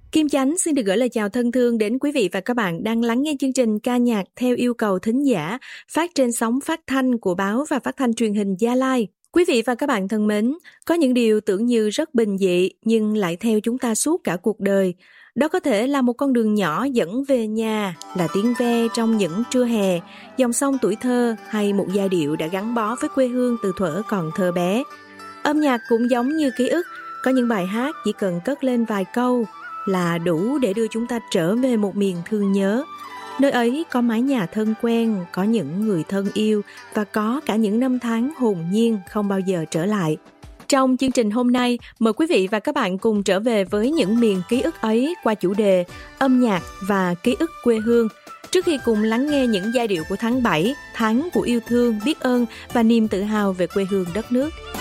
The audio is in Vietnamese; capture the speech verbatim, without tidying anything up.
Kim Chánh xin được gửi lời chào thân thương đến quý vị và các bạn đang lắng nghe chương trình ca nhạc theo yêu cầu thính giả phát trên sóng phát thanh của báo và phát thanh truyền hình Gia Lai. Quý vị và các bạn thân mến, có những điều tưởng như rất bình dị nhưng lại theo chúng ta suốt cả cuộc đời. Đó có thể là một con đường nhỏ dẫn về nhà, là tiếng ve trong những trưa hè, dòng sông tuổi thơ hay một giai điệu đã gắn bó với quê hương từ thuở còn thơ bé. Âm nhạc cũng giống như ký ức, có những bài hát chỉ cần cất lên vài câu là đủ để đưa chúng ta trở về một miền thương nhớ. Nơi ấy có mái nhà thân quen, có những người thân yêu và có cả những năm tháng hồn nhiên không bao giờ trở lại. Trong chương trình hôm nay, mời quý vị và các bạn cùng trở về với những miền ký ức ấy qua chủ đề âm nhạc và ký ức quê hương. Trước khi cùng lắng nghe những giai điệu của tháng bảy, tháng của yêu thương, biết ơn và niềm tự hào về quê hương đất nước.